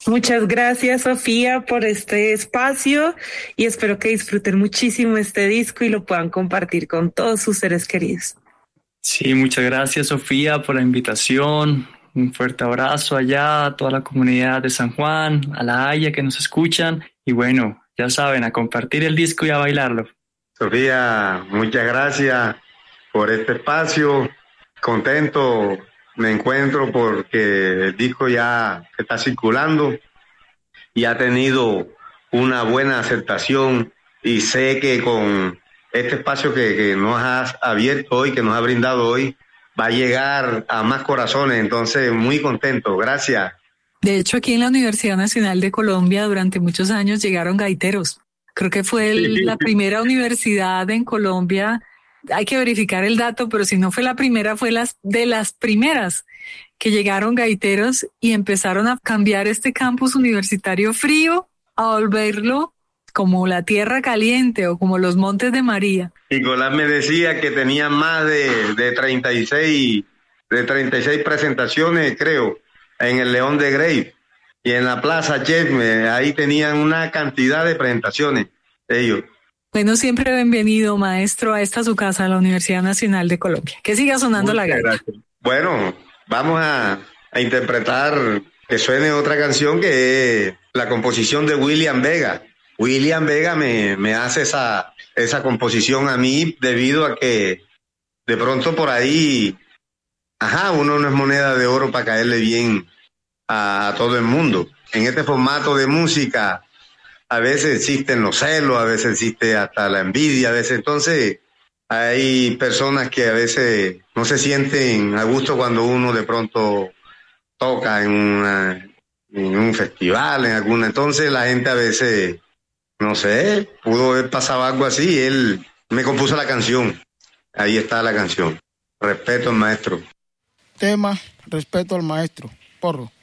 Muchas gracias, Sofía, por este espacio y espero que disfruten muchísimo este disco y lo puedan compartir con todos sus seres queridos. Sí, muchas gracias, Sofía, por la invitación. Un fuerte abrazo allá a toda la comunidad de San Juan, a La Haya que nos escuchan. Y bueno, ya saben, a compartir el disco y a bailarlo. Sofía, muchas gracias por este espacio. Contento me encuentro porque el disco ya está circulando y ha tenido una buena aceptación, y sé que con este espacio que nos has abierto hoy, que nos ha brindado hoy, va a llegar a más corazones. Entonces, muy contento. Gracias. De hecho, aquí en la Universidad Nacional de Colombia durante muchos años llegaron gaiteros. Creo que fue la primera universidad en Colombia. Hay que verificar el dato, pero si no fue la primera, fue de las primeras que llegaron gaiteros y empezaron a cambiar este campus universitario frío a volverlo como la tierra caliente o como los Montes de María. Nicolás me decía que tenía más de 36 presentaciones, creo, en el León de Grey y en la Plaza Chesme. Ahí tenían una cantidad de presentaciones ellos. Bueno, siempre bienvenido, maestro, a esta su casa, a la Universidad Nacional de Colombia. Que siga sonando la gaita. Bueno, vamos a interpretar, que suene otra canción, que es la composición de William Vega. William Vega me hace esa composición a mí, debido a que de pronto por ahí, uno no es moneda de oro para caerle bien a todo el mundo. En este formato de música a veces existen los celos, a veces existe hasta la envidia, a veces. Entonces hay personas que a veces no se sienten a gusto cuando uno de pronto toca en un festival, en alguna. Entonces la gente a veces, no sé, pudo haber pasado algo así. Él me compuso la canción. Ahí está la canción. Respeto al maestro. Tema, respeto al maestro. Porro.